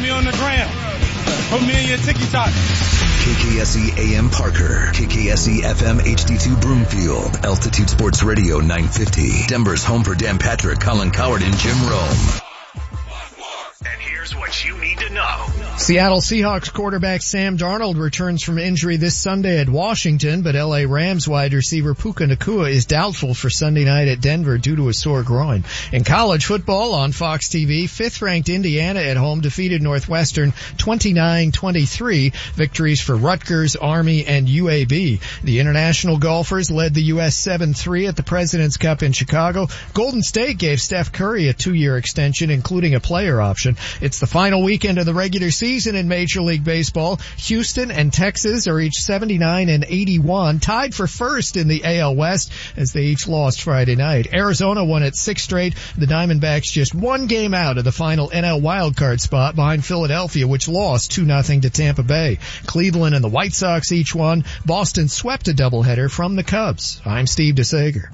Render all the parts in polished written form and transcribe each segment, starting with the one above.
me on the gram. Put me in your TikTok. KKSE AM Parker, KKSE FM HD2 Broomfield, Altitude Sports Radio 950, Denver's home for Dan Patrick, Colin Coward, and Jim Rome. And here's what you need to know. Seattle Seahawks quarterback Sam Darnold returns from injury this Sunday at Washington, but LA Rams wide receiver Puka Nacua is doubtful for Sunday night at Denver due to a sore groin. In college football on Fox TV, 5th-ranked Indiana at home defeated Northwestern 29-23. Victories for Rutgers, Army, and UAB. The international golfers led the U.S. 7-3 at the President's Cup in Chicago. Golden State gave Steph Curry a 2-year extension, including a player option. It's the final weekend of the regular season in Major League Baseball. Houston and Texas are each 79 and 81, tied for first in the AL West as they each lost Friday night. Arizona won its 6th straight. The Diamondbacks just one game out of the final NL wildcard spot behind Philadelphia, which lost 2-0 to Tampa Bay. Cleveland and the White Sox each won. Boston swept a doubleheader from the Cubs. I'm Steve DeSager.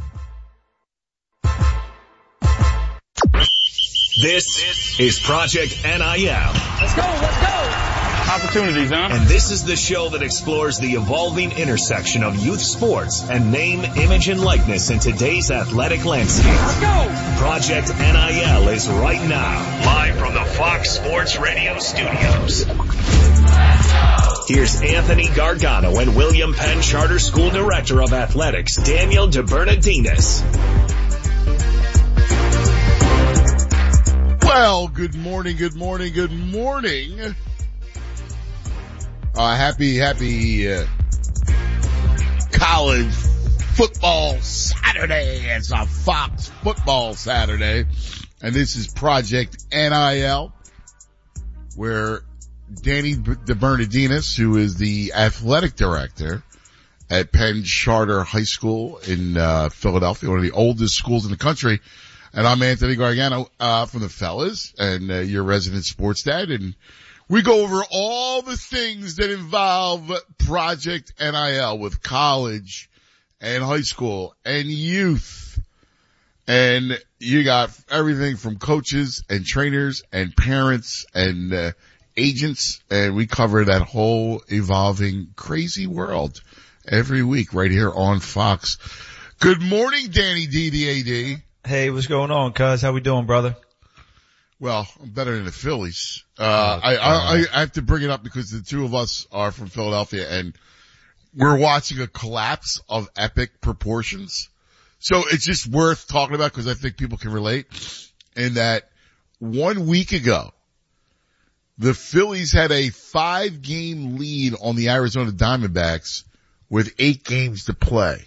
This is Project NIL. Let's go. Opportunities, huh? And this is the show that explores the evolving intersection of youth sports and name, image, and likeness in today's athletic landscape. Let's go. Project NIL is right now, live from the Fox Sports Radio studios. Here's Anthony Gargano and William Penn Charter School Director of Athletics, Daniel DeBernardinis. Well, good morning. Happy college football Saturday. It's a Fox football Saturday. And this is Project NIL, where Danny DeBernardinis, who is the athletic director at Penn Charter High School in Philadelphia, one of the oldest schools in the country, and I'm Anthony Gargano from the Fellas, and your resident sports dad, and we go over all the things that involve Project NIL with college and high school and youth. And you got everything from coaches and trainers and parents and agents, and we cover that whole evolving crazy world every week right here on Fox. Good morning, Danny D, the AD. Hey, what's going on, cuz? How we doing, brother? Well, I'm better than the Phillies. I have to bring it up because the two of us are from Philadelphia and we're watching a collapse of epic proportions. So it's just worth talking about because I think people can relate in that 1 week ago, the Phillies had a 5-game lead on the Arizona Diamondbacks with 8 games to play.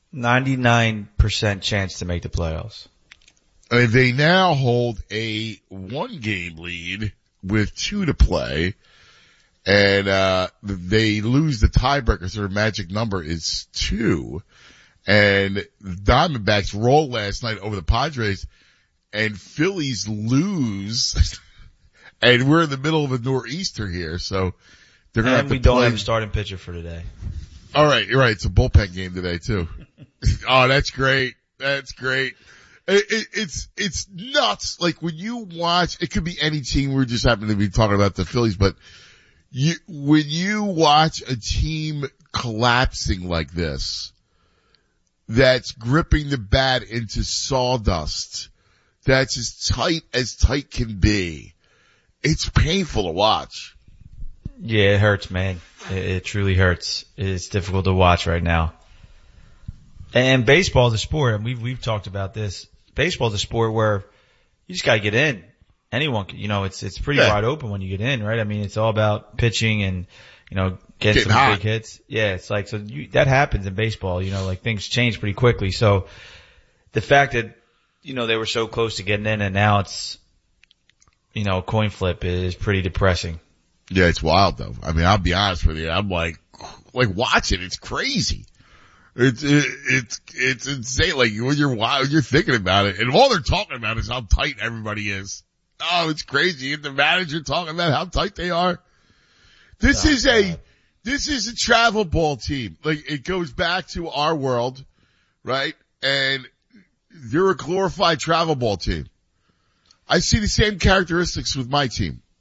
99% chance to make the playoffs. They now hold a 1-game lead with 2 to play, and they lose the tiebreaker, so their magic number is 2. And the Diamondbacks rolled last night over the Padres, and Phillies lose, and we're in the middle of a nor'easter here, so they're going to have to play. And we don't have a starting pitcher for today. All right, you're right. It's a bullpen game today too. Oh, that's great. That's great. It's nuts. Like when you watch, it could be any team. We're just happen to be talking about the Phillies, but when you watch a team collapsing like this, that's gripping the bat into sawdust, that's as tight can be. It's painful to watch. Yeah, it hurts, man. It truly hurts. It's difficult to watch right now. And baseball is a sport, and we've talked about this. Baseball is a sport where you just gotta get in. Anyone can, it's pretty wide open when you get in, right? I mean, it's all about pitching and, getting some hot. big hits. Yeah, it's like, that happens in baseball, like things change pretty quickly. So the fact that, they were so close to getting in and now it's, a coin flip is pretty depressing. Yeah, it's wild though. I mean, I'll be honest with you. I'm like watch it. It's crazy. It's insane. Like when you're thinking about it and all they're talking about is how tight everybody is. Oh, it's crazy. And the manager talking about how tight they are. This is a travel ball team. Like it goes back to our world, right? And they're a glorified travel ball team. I see the same characteristics with my team.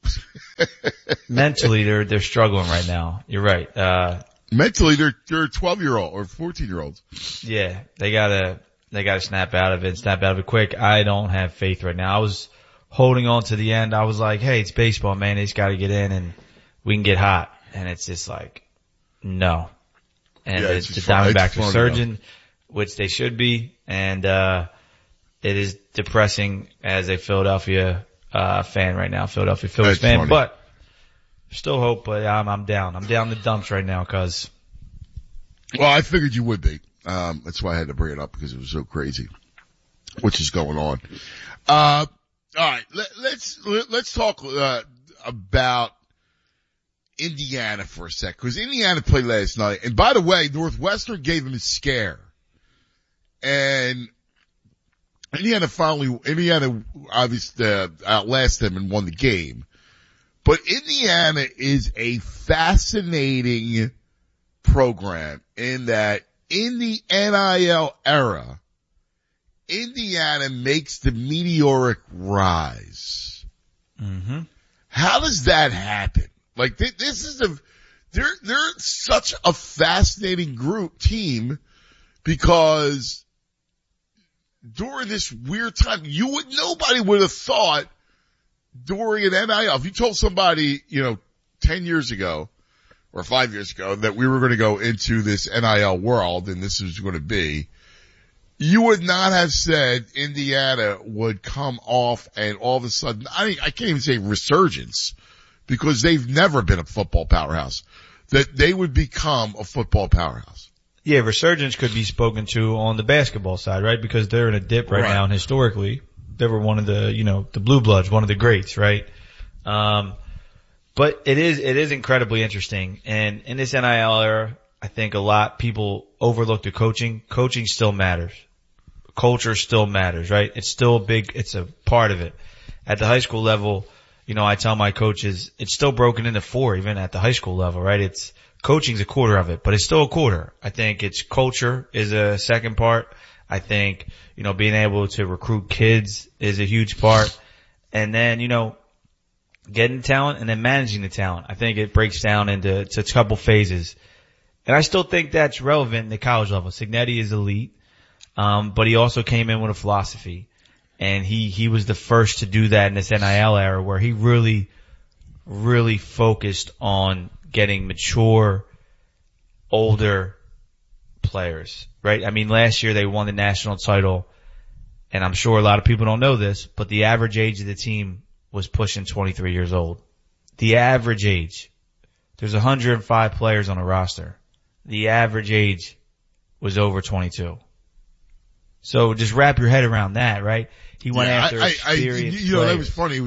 Mentally, they're struggling right now. You're right. Mentally, they're 12-year-old or 14-year-olds. Yeah, they gotta snap out of it quick. I don't have faith right now. I was holding on to the end. I was like, hey, it's baseball, man. They just gotta get in and we can get hot. And it's just like, no. And the Diamondbacks are surging, which they should be. And, it is depressing as a Philadelphia, fan right now, Philadelphia Phillies fan, funny. But still hope, but I'm down. I'm down the dumps right now cause. Well, I figured you would be. That's why I had to bring it up because it was so crazy, which is going on. All right. Let's talk, about Indiana for a sec, because Indiana played last night. And by the way, Northwestern gave them a scare. And Indiana obviously outlasted them and won the game. But Indiana is a fascinating program in that in the NIL era, Indiana makes the meteoric rise. Mm-hmm. How does that happen? Like this is they're such a fascinating team because during this weird time, nobody would have thought during an NIL, if you told somebody, 10 years ago or 5 years ago that we were going to go into this NIL world and this was going to be, you would not have said Indiana would come off and all of a sudden, I can't even say resurgence because they've never been a football powerhouse, that they would become a football powerhouse. Yeah, resurgence could be spoken to on the basketball side, right? Because they're in a dip right now, and historically, they were one of the, the blue bloods, one of the greats, right? But it is incredibly interesting. And in this NIL era, I think a lot people overlook the coaching. Coaching still matters. Culture still matters, right? It's still it's a part of it. At the high school level, I tell my coaches, it's still broken into 4 even at the high school level, right? Coaching's a quarter of it, but it's still a quarter. I think it's culture is a second part. I think, being able to recruit kids is a huge part. And then, getting talent and then managing the talent. I think it breaks down into a couple phases. And I still think that's relevant in the college level. Cignetti is elite, but he also came in with a philosophy. And he was the first to do that in this NIL era where he really, really focused on getting mature, older players, right? I mean, last year they won the national title, and I'm sure a lot of people don't know this, but the average age of the team was pushing 23 years old. The average age. There's 105 players on a roster. The average age was over 22. So just wrap your head around that, right? He went after experienced players. That was funny.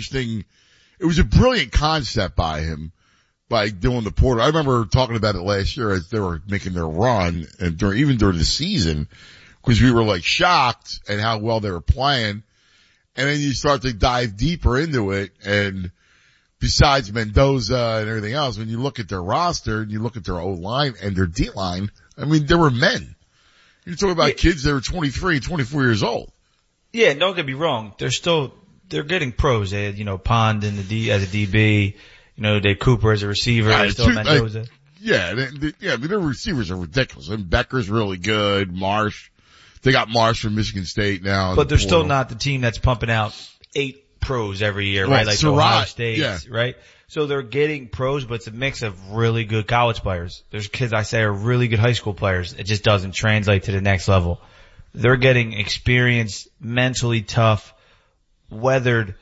It was a brilliant concept by him, by doing the portal. I remember talking about it last year as they were making their run and even during the season, because we were like shocked at how well they were playing. And then you start to dive deeper into it, and besides Mendoza and everything else, when you look at their roster and you look at their O-line and their D-line, I mean, there were men. You're talking about kids that were 23, 24 years old. Yeah, don't get me wrong. They're getting pros. They had, Pond as a DB, Dave Cooper as a receiver. They still have Mendoza. Their receivers are ridiculous. And Becker's really good. Marsh. They got Marsh from Michigan State now. But they're still not the team that's pumping out 8 pros every year, right? Like Ohio State, right? So they're getting pros, but it's a mix of really good college players. There's kids I say are really good high school players. It just doesn't translate to the next level. They're getting experienced, mentally tough, weathered,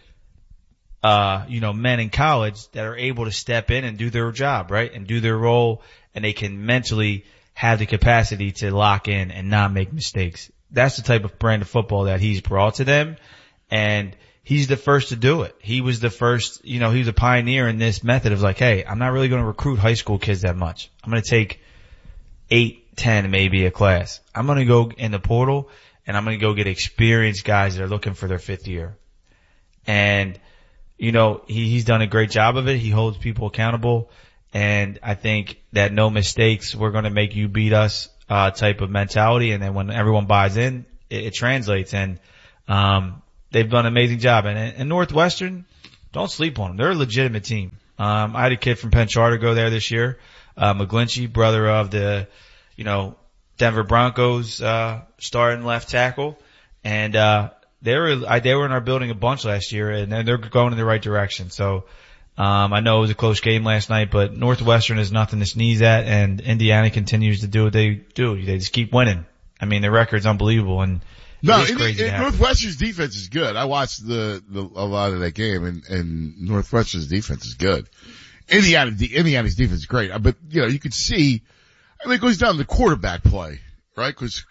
men in college that are able to step in and do their job, right? And do their role, and they can mentally have the capacity to lock in and not make mistakes. That's the type of brand of football that he's brought to them, and he's the first to do it. He was the first, he was a pioneer in this method of like, hey, I'm not really going to recruit high school kids that much. I'm going to take 8, 10 maybe a class. I'm going to go in the portal and I'm going to go get experienced guys that are looking for their 5th year. And, he's done a great job of it. He holds people accountable. And I think that no mistakes, we're going to make you beat us, type of mentality. And then when everyone buys in, it translates. And, they've done an amazing job. And Northwestern, don't sleep on them. They're a legitimate team. I had a kid from Penn Charter go there this year, McGlinchey, brother of the, Denver Broncos, starting left tackle. And, they were in our building a bunch last year, and they're going in the right direction. So, I know it was a close game last night, but Northwestern is nothing to sneeze at, and Indiana continues to do what they do. They just keep winning. I mean, their record's unbelievable, and Northwestern's defense is good. I watched a lot of that game, and Northwestern's defense is good. Indiana's defense is great, but you could see. I mean, it goes down to the quarterback play, right? Because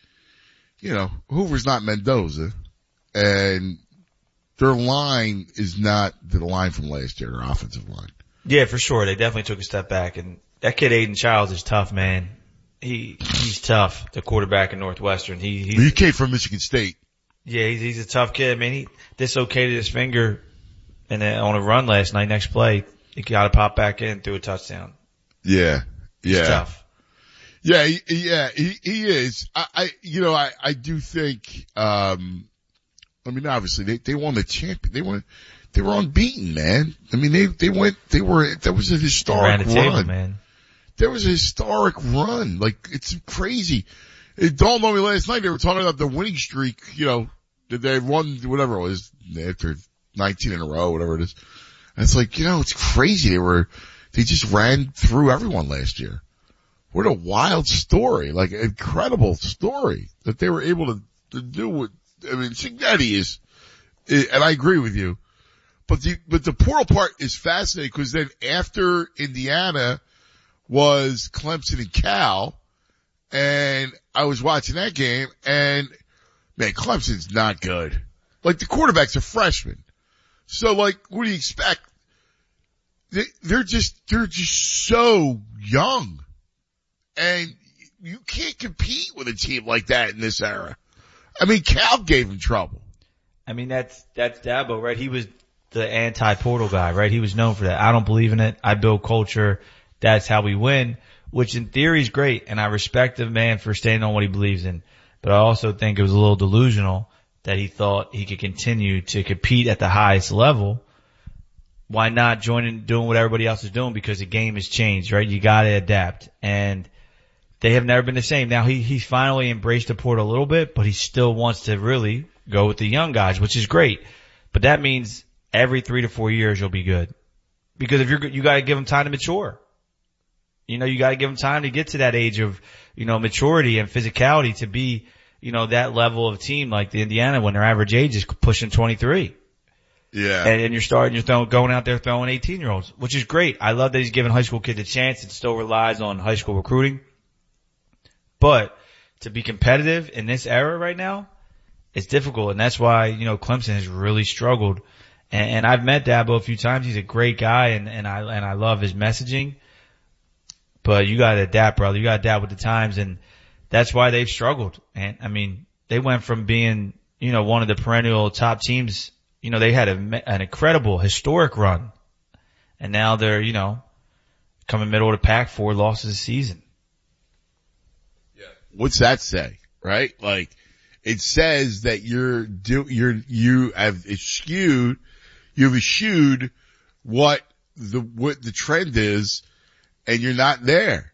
Hoover's not Mendoza, and their line is not the line from last year, their offensive line. Yeah, for sure. They definitely took a step back, and that kid Aiden Childs is tough, man. He's tough, the quarterback in Northwestern. He came from Michigan State. Yeah, he's a tough kid. I mean, he dislocated his finger on a run last night. Next play, he got to pop back in, threw a touchdown. Yeah. He's tough. Yeah, he is. I do think, obviously they won the champion. They were unbeaten, man. I mean, that was a historic run. Table, man. There was a historic run. Like, it's crazy. It dawned on me last night. They were talking about the winning streak, that they won, whatever it was, after 19 in a row, whatever it is. And it's like, it's crazy. They just ran through everyone last year. What a wild story. Like, an incredible story that they were able to do what, Cignetti is, and I agree with you. But the portal part is fascinating because then after Indiana was Clemson and Cal, and I was watching that game, and man, Clemson's not good. Like, the quarterback's a freshman. So, like, what do you expect? They're just so young. And you can't compete with a team like that in this era. I mean, Cal gave him trouble. I mean, that's Dabo, right? He was the anti-portal guy, right? He was known for that. I don't believe in it. I build culture. That's how we win, which in theory is great. And I respect the man for standing on what he believes in. But I also think it was a little delusional that he thought he could continue to compete at the highest level. Why not join in doing what everybody else is doing? Because the game has changed, right? You got to adapt. And they have never been the same. Now he finally embraced the portal a little bit, but he still wants to really go with the young guys, which is great. But that means every 3 to 4 years you'll be good. Because if you got to give them time to mature. You got to give them time to get to that age of, maturity and physicality to be, that level of team like the Indiana when their average age is pushing 23. Yeah. And you're going out there throwing 18-year-olds, which is great. I love that he's giving high school kids a chance. It still relies on high school recruiting. But to be competitive in this era right now, it's difficult. And that's why, Clemson has really struggled. And I've met Dabo a few times. He's a great guy and I love his messaging. But you gotta adapt, brother. You gotta adapt with the times, and that's why they've struggled. And I mean, they went from being, one of the perennial top teams. They had an incredible historic run, and now they're, coming middle of the pack, 4 losses a season. Yeah. What's that say, right? Like, it says that you have eschewed what the trend is. And you're not there.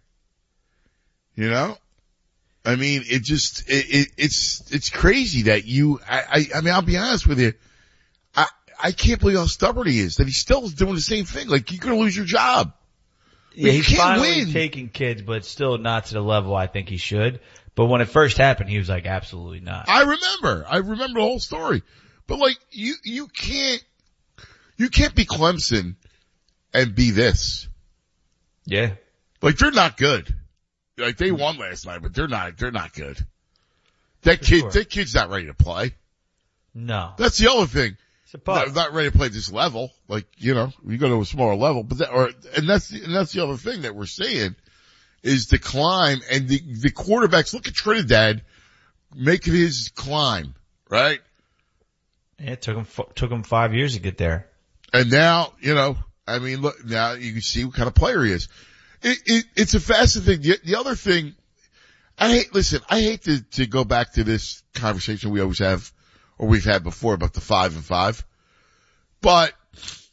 I mean, it's crazy that I mean, I'll be honest with you. I can't believe how stubborn he is, that he still is doing the same thing. Like, you're gonna lose your job. Yeah, he's finally taking kids, but still not to the level I think he should. But when it first happened, he was like, absolutely not. I remember the whole story. But like, you can't be Clemson and be this. Yeah. Like, they're not good. Like, they won last night, but they're not good. That kid's not ready to play. No. That's the other thing. Not ready to play at this level. Like, you go to a smaller level, but that's the other thing that we're seeing is the climb and the quarterbacks. Look at Trinidad making his climb, right? Yeah, it took him 5 years to get there. And now, I mean, look, now you can see what kind of player he is. It's a fascinating thing. The other thing, I hate to go back to this conversation we always have, or we've had before about the 5 and 5, but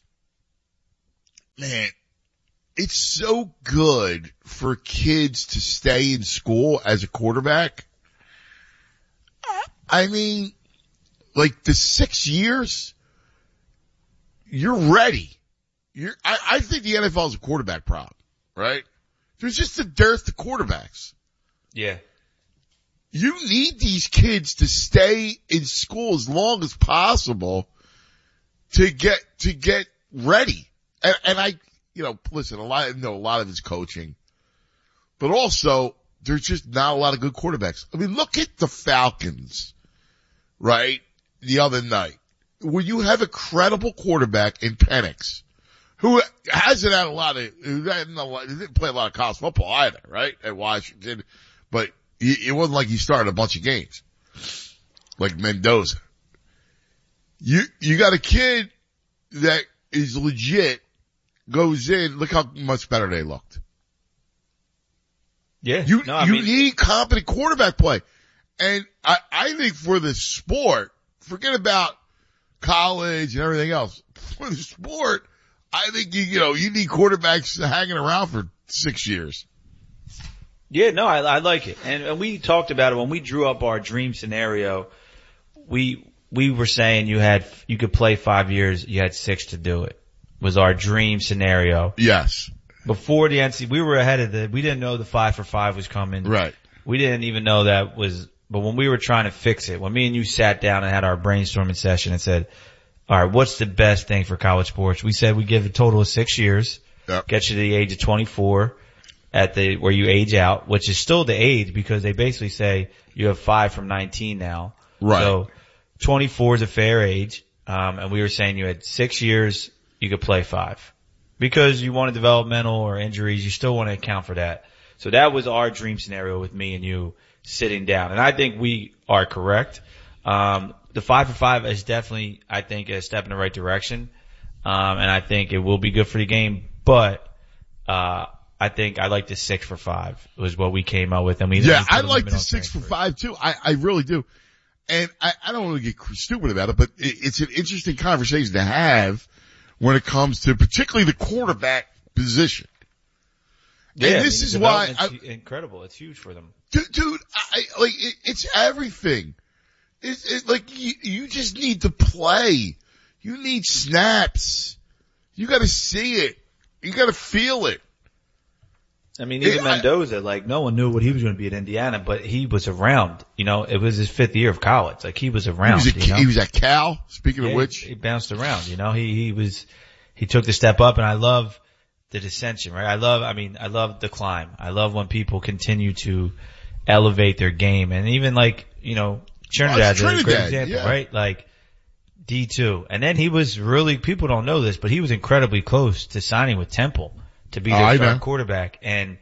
man, it's so good for kids to stay in school as a quarterback. I mean, like the 6 years, you're ready. I think the NFL is a quarterback problem, right? There's just a dearth of quarterbacks. Yeah. You need these kids to stay in school as long as possible to get ready. And I, listen, a lot of it's coaching, but also there's just not a lot of good quarterbacks. I mean, look at the Falcons, right? The other night, where you have a credible quarterback in Penix, who hasn't had he didn't play a lot of college football either, right? At Washington, but it wasn't like he started a bunch of games like Mendoza. You got a kid that is legit, goes in, look how much better they looked. Yeah. You need competent quarterback play. And I think for the sport, forget about college and everything else. For the sport, I think you need quarterbacks hanging around for 6 years. Yeah, no, I like it. And we talked about it when we drew up our dream scenario. We were saying you could play 5 years, you had 6 to do it. Was our dream scenario. Yes. Before the NCAA, we were ahead of we didn't know the 5 for 5 was coming. Right. We didn't even know that was, but when we were trying to fix it, when me and you sat down and had our brainstorming session and said, all right, what's the best thing for college sports? We said we give a total of 6 years, yep. Get you to the age of 24 where you age out, which is still the age because they basically say you have 5 from 19 now. Right. So 24 is a fair age. And we were saying you had 6 years, you could play 5 because you want developmental or injuries. You still want to account for that. So that was our dream scenario with me and you sitting down. And I think we are correct. The 5 for 5 is definitely, I think, a step in the right direction. And I think it will be good for the game, but, I think I like the 6 for 5 was what we came up with. And I like the 6 for 5 too. I really do. And I don't want to get stupid about it, but it's an interesting conversation to have when it comes to particularly the quarterback position. Yeah, and this is why incredible. It's huge for them. Dude, it's everything. It's like you just need to play. You need snaps. You gotta see it. You gotta feel it. I mean, even Mendoza, no one knew what he was going to be at Indiana, but he was around. It was his 5th year of college. Like, he was around. He was at Cal, speaking of which. He bounced around, he took the step up, and I love the dissension, right? I love the climb. I love when people continue to elevate their game. And even Trinidad's a great example, yeah. Right? Like, D2. And then he was really, people don't know this, but he was incredibly close to signing with Temple to be their starting quarterback. And,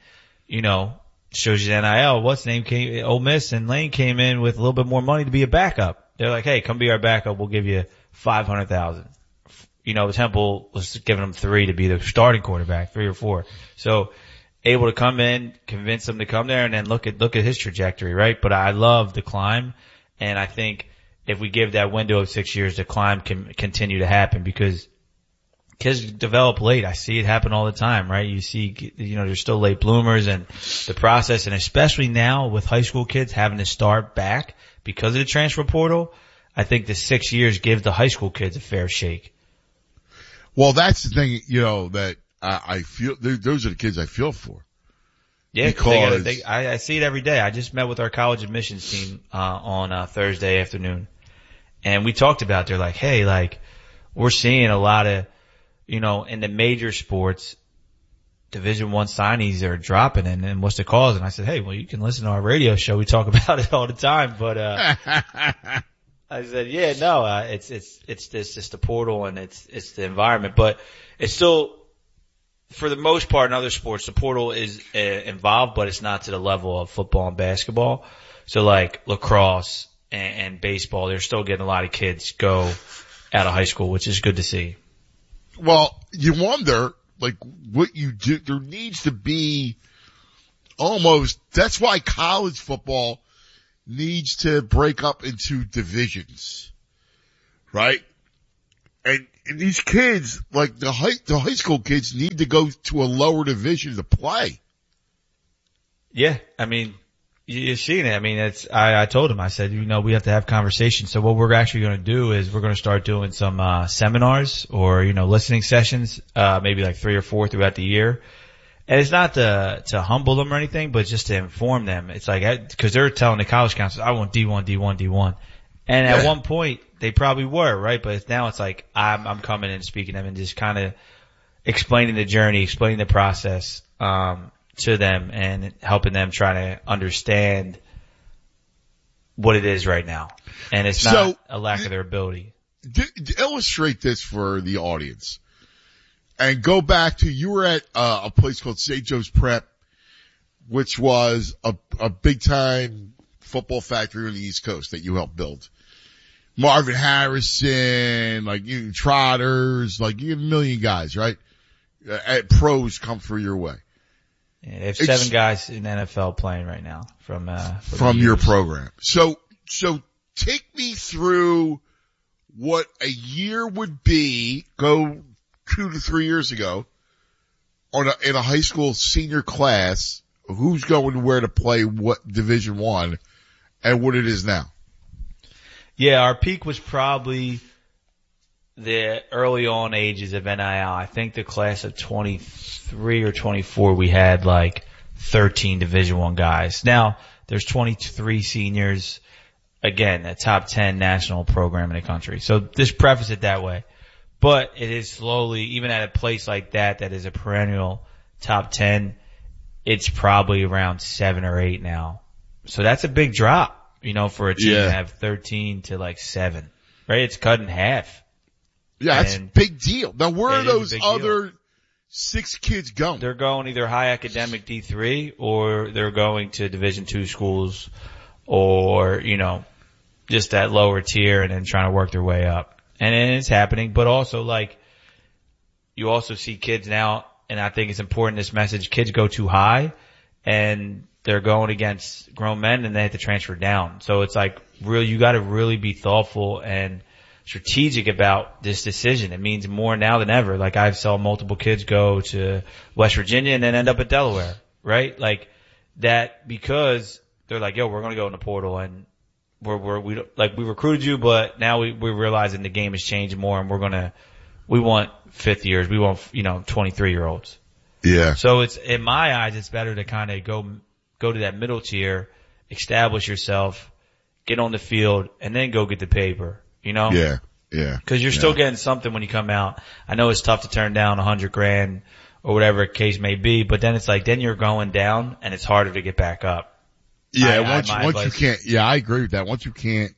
shows you the NIL. What's name came, Ole Miss and Lane came in with a little bit more money to be a backup. They're like, hey, come be our backup. We'll give you $500,000. Temple was giving him 3 to be the starting quarterback, 3 or 4. So able to come in, convince them to come there, and then look at his trajectory, right? But I love the climb, and I think if we give that window of 6 years, the climb can continue to happen because kids develop late. I see it happen all the time, right? You see, there's still late bloomers and the process, and especially now with high school kids having to start back because of the transfer portal, I think the 6 years gives the high school kids a fair shake. Well, that's the thing, that I feel, those are the kids I feel for. Yeah, because I see it every day. I just met with our college admissions team, on Thursday afternoon, and we talked about, they're like, hey, we're seeing a lot of, in the major sports, Division I signees are dropping and what's the cause? And I said, hey, well, you can listen to our radio show. We talk about it all the time, but, I said, yeah, no, it's the portal and it's the environment, but it's still, for the most part in other sports, the portal is involved, but it's not to the level of football and basketball. So lacrosse and baseball, they're still getting a lot of kids go out of high school, which is good to see. Well, you wonder, what you do, there needs to be that's why college football needs to break up into divisions, right? And these kids, like the high school kids, need to go to a lower division to play. Yeah, I mean, you're seeing it. I mean, I told him, I said, we have to have conversations. So what we're actually going to do is we're going to start doing some, seminars or, listening sessions, maybe like 3 or 4 throughout the year. And it's not to humble them or anything, but just to inform them. It's like, cause they're telling the college counselors, I want D1, D1, D1. And at one point they probably were, right? But now it's like, I'm coming and speaking to them and just kind of explaining the journey, explaining the process, to them and helping them try to understand what it is right now. And it's not a lack of their ability. Illustrate this for the audience and go back to, you were at a place called St. Joe's Prep, which was a big time football factory on the East Coast that you helped build. Marvin Harrison, like Trotters, like you have a million guys, right? Pros come through your way. Yeah, they have 7 guys in the NFL playing right now from your program. So take me through what a year would be, go 2 to 3 years ago, in a high school senior class, who's going where to play what Division I, and what it is now. Yeah, our peak was probably the early on ages of NIL. I think the class of 23 or 24, we had like 13 Division I guys. Now there's 23 seniors. Again, a top 10 national program in the country. So just preface it that way. But it is slowly, even at a place like that is a perennial top 10, it's probably around 7 or 8 now. So that's a big drop, for a team to have 13 to like 7, right? It's cut in half. Yeah, that's a big deal. Now, where are those other 6 kids going? They're going either high academic D3 or they're going to Division II schools or, just that lower tier and then trying to work their way up. And it's happening, but also like you also see kids now, and I think it's important this message, kids go too high and they're going against grown men and they have to transfer down. So it's like you got to really be thoughtful and strategic about this decision. It means more now than ever. Like I've saw multiple kids go to West Virginia and then end up at Delaware, right? Like that because they're like, yo, we're going to go in the portal and we recruited you, but now we're realizing the game is changing more and we want 5th years. We want, 23-year-olds. Yeah. So it's, in my eyes, it's better to kind of go to that middle tier, establish yourself, get on the field, and then go get the paper. Yeah. Cause you're still getting something when you come out. I know it's tough to turn down $100,000 or whatever the case may be, but then it's like, then you're going down and it's harder to get back up. Yeah, once you can't, I agree with that. Once you can't,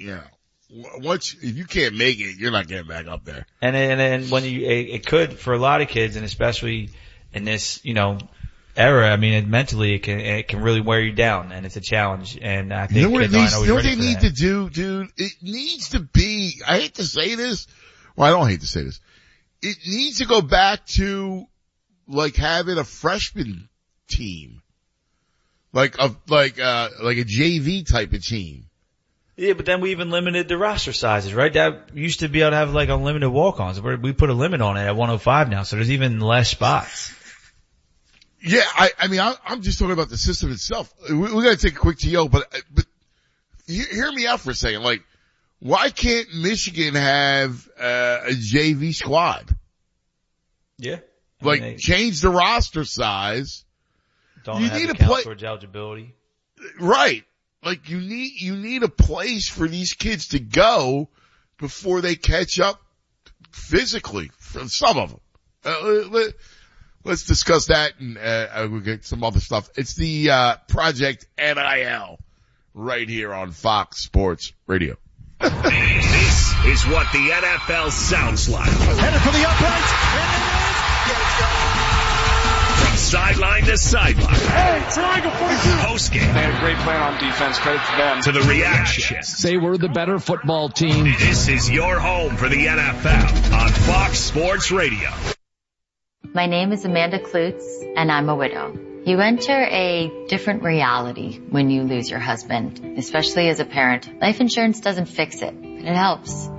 if you can't make it, you're not getting back up there. And then when it could, for a lot of kids and especially in this, era, I mean, mentally it can really wear you down and it's a challenge. And I think what they need to do, dude? It needs to be, I hate to say this. Well, I don't hate to say this. It needs to go back to like having a freshman team. Like a JV type of team. Yeah, but then we even limited the roster sizes, right? That used to be able to have like unlimited walk-ons. We put a limit on it at 105 now, so there's even less spots. Yeah, I mean, I'm just talking about the system itself. We gotta take a quick TO, but hear me out for a second. Like, why can't Michigan have a JV squad? Yeah. Change the roster size. Don't have to count towards eligibility. Right. Like you need a place for these kids to go before they catch up physically for some of them. Let's discuss that and we'll get some other stuff. It's the Project NIL right here on Fox Sports Radio. This is what the NFL sounds like. Headed for the uprights. From sideline to sideline. Hey, triangle 42. Post game. They had a great plan on defense. Credit to them. To the reaction. Say we're the better football team. This is your home for the NFL on Fox Sports Radio. My name is Amanda Klutz, and I'm a widow. You enter a different reality when you lose your husband, especially as a parent. Life insurance doesn't fix it, but it helps.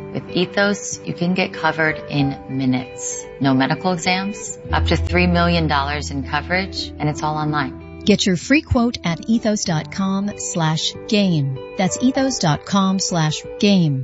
With Ethos, you can get covered in minutes. No medical exams, up to $3 million in coverage, and it's all online. Get your free quote at ethos.com/game. That's ethos.com/game.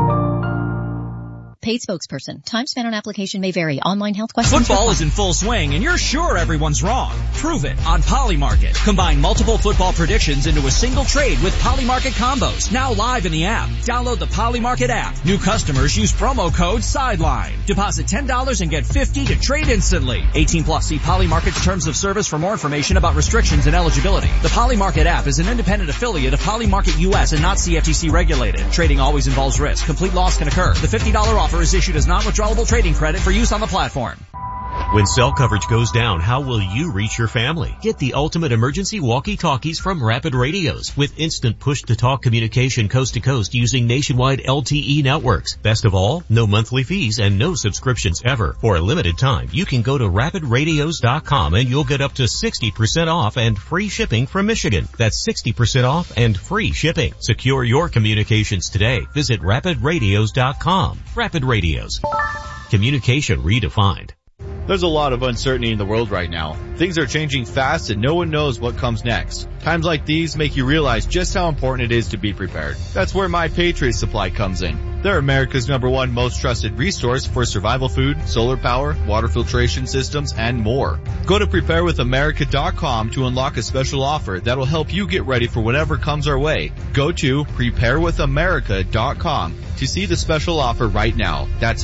Paid spokesperson. Time spent on application may vary. Online health questions. Football is in full swing and you're sure everyone's wrong. Prove it on Polymarket. Combine multiple football predictions into a single trade with Polymarket combos. Now live in the app. Download the Polymarket app. New customers use promo code SIDELINE. Deposit $10 and get $50 to trade instantly. 18 plus. See Polymarket's terms of service for more information about restrictions and eligibility. The Polymarket app is an independent affiliate of Polymarket US and not CFTC regulated. Trading always involves risk. Complete loss can occur. The $50 offer is issued as non-withdrawable trading credit for use on the platform. When cell coverage goes down, how will you reach your family? Get the ultimate emergency walkie-talkies from Rapid Radios with instant push-to-talk communication coast to coast using nationwide LTE networks. Best of all, no monthly fees and no subscriptions ever. For a limited time, you can go to rapidradios.com and you'll get up to 60% off and free shipping from Michigan. That's 60% off and free shipping. Secure your communications today. Visit rapidradios.com. Rapid Radios. Communication redefined. There's a lot of uncertainty in the world right now. Things are changing fast and no one knows what comes next. Times like these make you realize just how important it is to be prepared. That's where My Patriot Supply comes in. They're America's #1 most trusted resource for survival food, solar power, water filtration systems, and more. Go to preparewithamerica.com to unlock a special offer that'll help you get ready for whatever comes our way. Go to preparewithamerica.com to see the special offer right now. That's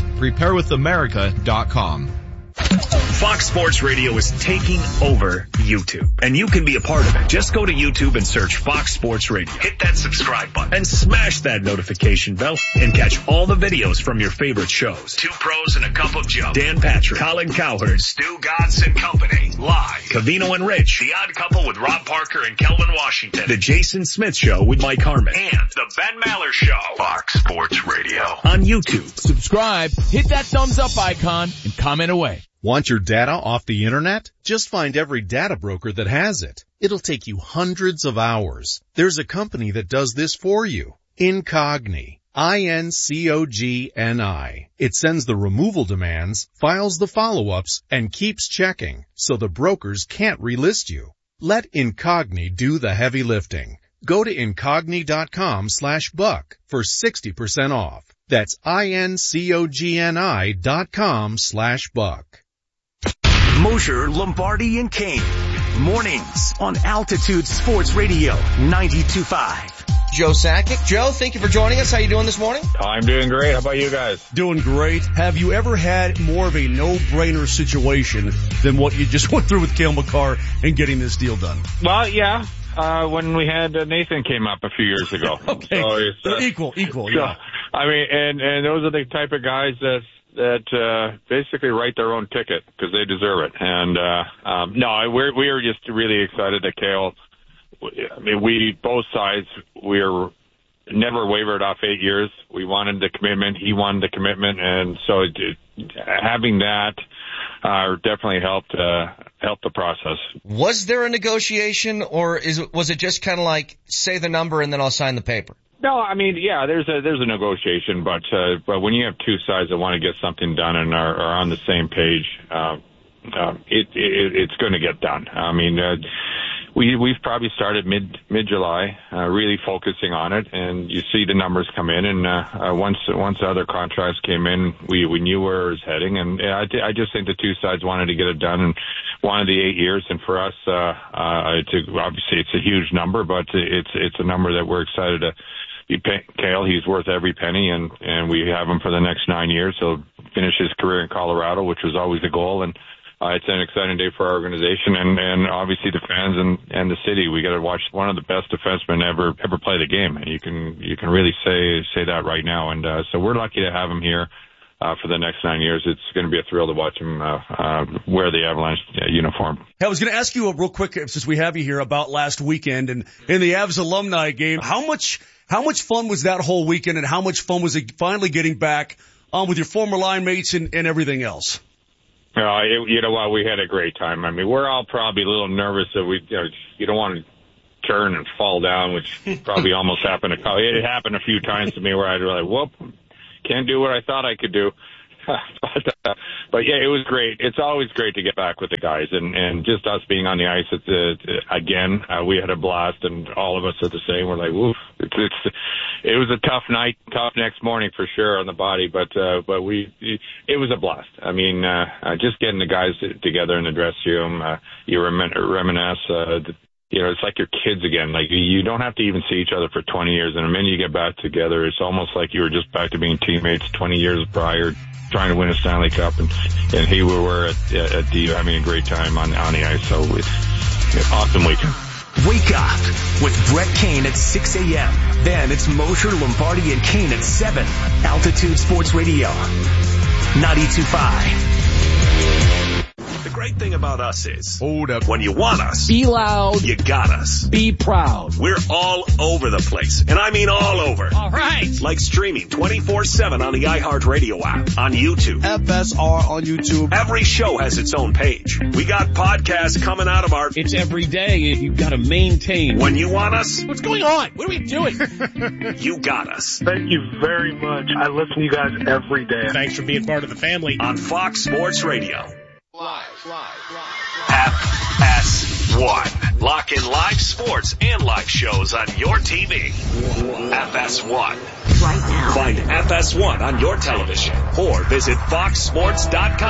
preparewithamerica.com. Fox Sports Radio is taking over YouTube, and you can be a part of it. Just go to YouTube and search Fox Sports Radio. Hit that subscribe button and smash that notification bell and catch all the videos from your favorite shows. Two Pros and a Cup of Joe, Dan Patrick, Colin Cowherd, Stu Godson and Company, live. Covino and Rich, The Odd Couple with Rob Parker and Kelvin Washington, The Jason Smith Show with Mike Harmon, and The Ben Maller Show. Fox Sports Radio on YouTube. Subscribe, hit that thumbs up icon, and comment away. Want your data off the internet? Just find every data broker that has it. It'll take you hundreds of hours. There's a company that does this for you. Incogni. INCOGNI. It sends the removal demands, files the follow-ups, and keeps checking, so the brokers can't relist you. Let Incogni do the heavy lifting. Go to incogni.com/buck for 60% off. That's INCOGNI.com/buck. Mosher, Lombardi, and Kane. Mornings on Altitude Sports Radio 92.5. Joe Sakic. Joe, thank you for joining us. How you doing this morning? I'm doing great. How about you guys? Doing great. Have you ever had more of a no-brainer situation than what you just went through with Cale Makar and getting this deal done? Well, yeah. When we had Nathan came up a few years ago. Okay. So it's, equal, yeah. I mean, and those are the type of guys that basically write their own ticket because they deserve it. And no, we are just really excited that Cale. I mean, we both sides we're never wavered off 8 years. We wanted the commitment. He wanted the commitment, and so having that definitely helped the process. Was there a negotiation, or was it just kind of like say the number and then I'll sign the paper? No, I mean, yeah, there's a negotiation, but when you have two sides that want to get something done and are on the same page, it's going to get done. I mean, we've probably started mid-July, really focusing on it, and you see the numbers come in, and once other contracts came in, we knew where it was heading, and I just think the two sides wanted to get it done and wanted the 8 years, and for us, obviously it's a huge number, but it's a number that we're excited to. Cale, he's worth every penny, and we have him for the next 9 years. He'll finish his career in Colorado, which was always the goal, and it's an exciting day for our organization and obviously the fans and the city. We got to watch one of the best defensemen ever play the game, and you can really say that right now. And so we're lucky to have him here for the next 9 years. It's going to be a thrill to watch him wear the Avalanche uniform. Hey, I was going to ask you real quick, since we have you here, about last weekend and in the Avs alumni game. How much fun was that whole weekend, and how much fun was it finally getting back with your former line mates and everything else? You know what? We had a great time. I mean, we're all probably a little nervous that you don't want to turn and fall down, which probably almost happened. It happened a few times to me where I'd be like, whoop, can't do what I thought I could do. But yeah, it was great. It's always great to get back with the guys, and just us being on the ice again. We had a blast, and all of us are the same. We're like, woof. It was a tough night, tough next morning for sure on the body, but it was a blast. I mean, just getting the guys together in the dressing room, you reminisce. It's like your kids again. Like, you don't have to even see each other for 20 years, and the minute you get back together, it's almost like you were just back to being teammates 20 years prior, trying to win a Stanley Cup, and here we were at DU having a great time on the ice. So it's awesome weekend. Wake up with Brett Kane at 6 a.m. Then it's Mosher, Lombardi, and Kane at 7. Altitude Sports Radio, 92.5. The great thing about us is, hold up, when you want us, be loud, you got us. Be proud. We're all over the place, and I mean all over. All right. Like streaming 24/7 on the iHeartRadio app, on YouTube. FSR on YouTube. Every show has its own page. We got podcasts coming out of our... It's every day. You've got to maintain. When you want us... What's going on? What are we doing? You got us. Thank you very much. I listen to you guys every day. Thanks for being part of the family. On Fox Sports Radio. Live. FS1. Lock in live sports and live shows on your TV. FS1. Right now. Find FS1 on your television or visit foxsports.com.